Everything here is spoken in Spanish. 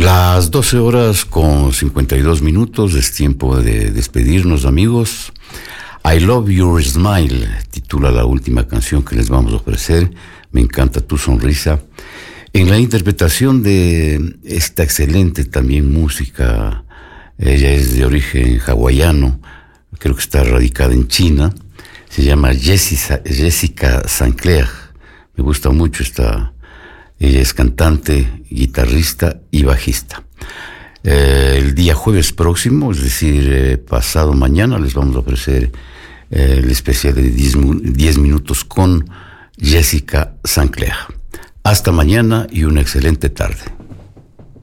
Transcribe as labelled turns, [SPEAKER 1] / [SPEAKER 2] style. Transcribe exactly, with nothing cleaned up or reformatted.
[SPEAKER 1] Las doce horas con cincuenta y dos minutos, es tiempo de despedirnos, amigos. I Love Your Smile titula la última canción que les vamos a ofrecer. Me encanta tu sonrisa. En la interpretación de esta excelente también música, ella es de origen hawaiano, creo que está radicada en China, se llama Jessica, Jessica Sinclair. Me gusta mucho esta, ella es cantante, guitarrista y bajista. Eh, el día jueves próximo, es decir, eh, pasado mañana, les vamos a ofrecer eh, el especial de diez minutos con Jessica Sinclair. Hasta mañana y una excelente tarde.